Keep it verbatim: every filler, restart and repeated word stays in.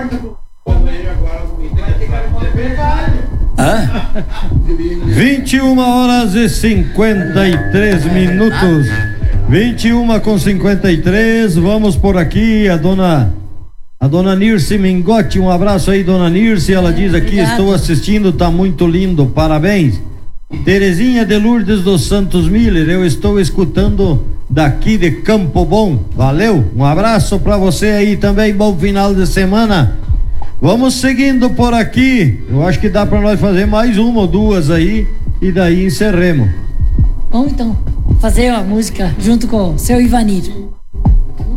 Hã? vinte e uma horas e cinquenta e três minutos. vinte e uma com cinquenta e três. Vamos por aqui a dona a dona Nirce Mingotti. Um abraço aí, dona Nirce. Ela diz aqui: obrigado. Estou assistindo, tá muito lindo, parabéns. Terezinha de Lourdes dos Santos Miller, eu estou escutando daqui de Campo Bom. Valeu, um abraço pra você aí também, bom final de semana. Vamos seguindo por aqui. Eu acho que dá pra nós fazer mais uma ou duas aí e daí encerremos. Vamos então fazer a música junto com o seu Ivanir.